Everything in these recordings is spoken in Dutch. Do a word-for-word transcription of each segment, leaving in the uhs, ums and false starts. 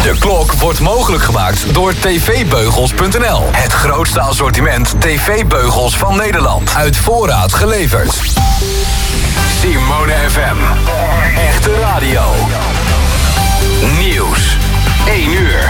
De klok wordt mogelijk gemaakt door t v beugels punt n l. Het grootste assortiment tv-beugels van Nederland. Uit voorraad geleverd. Simone F M. Echte radio. Nieuws. één uur.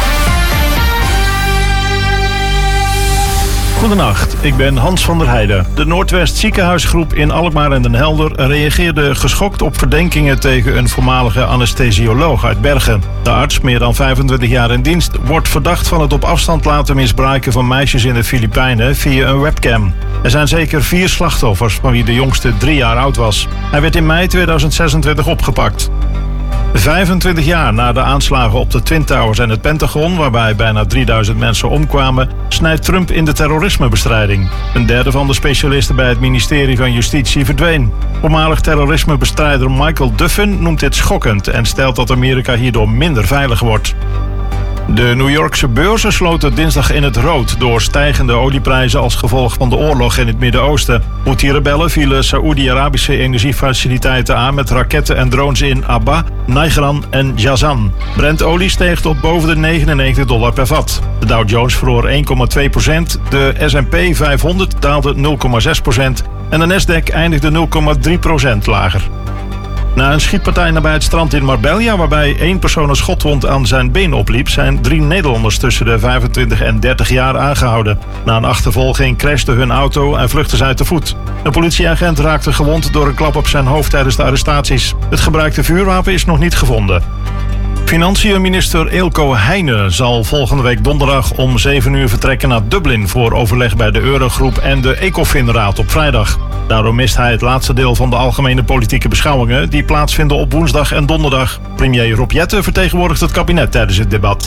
Goedenacht, ik ben Hans van der Heijden. De Noordwest Ziekenhuisgroep in Alkmaar en Den Helder reageerde geschokt op verdenkingen tegen een voormalige anesthesioloog uit Bergen. De arts, meer dan vijfentwintig jaar in dienst, wordt verdacht van het op afstand laten misbruiken van meisjes in de Filipijnen via een webcam. Er zijn zeker vier slachtoffers, van wie de jongste drie jaar oud was. Hij werd in mei tweeduizend zesentwintig opgepakt. vijfentwintig jaar na de aanslagen op de Twin Towers en het Pentagon, waarbij bijna drieduizend mensen omkwamen, snijdt Trump in de terrorismebestrijding. Een derde van de specialisten bij het ministerie van Justitie verdween. Voormalig terrorismebestrijder Michael Duffin noemt dit schokkend en stelt dat Amerika hierdoor minder veilig wordt. De New Yorkse beurzen sloten dinsdag in het rood door stijgende olieprijzen als gevolg van de oorlog in het Midden-Oosten. Houthi-rebellen vielen Saoedi-Arabische energiefaciliteiten aan met raketten en drones in Abba, Najran en Jazan. Brentolie steeg tot boven de negenennegentig dollar per vat. De Dow Jones verloor één komma twee procent, de S en P vijfhonderd daalde nul komma zes procent en de Nasdaq eindigde nul komma drie procent lager. Na een schietpartij nabij het strand in Marbella, waarbij één persoon een schotwond aan zijn been opliep, zijn drie Nederlanders tussen de vijfentwintig en dertig jaar aangehouden. Na een achtervolging crashte hun auto en vluchtten ze uit de voet. Een politieagent raakte gewond door een klap op zijn hoofd tijdens de arrestaties. Het gebruikte vuurwapen is nog niet gevonden. Financiën-minister Eelco Heijnen zal volgende week donderdag om zeven uur vertrekken naar Dublin voor overleg bij de Eurogroep en de Ecofin-raad op vrijdag. Daardoor mist hij het laatste deel van de algemene politieke beschouwingen die plaatsvinden op woensdag en donderdag. Premier Rob Jetten vertegenwoordigt het kabinet tijdens het debat.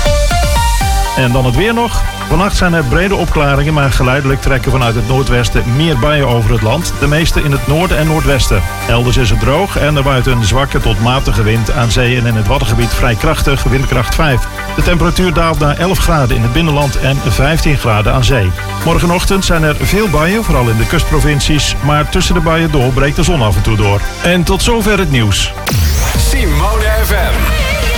En dan het weer nog. Vannacht zijn er brede opklaringen, maar geleidelijk trekken vanuit het noordwesten meer buien over het land. De meeste in het noorden en noordwesten. Elders is het droog en er waait een zwakke tot matige wind aan zee en in het Waddengebied vrij krachtig, windkracht vijf. De temperatuur daalt naar elf graden in het binnenland en vijftien graden aan zee. Morgenochtend zijn er veel buien, vooral in de kustprovincies, maar tussen de buien door breekt de zon af en toe door. En tot zover het nieuws. Simone F M.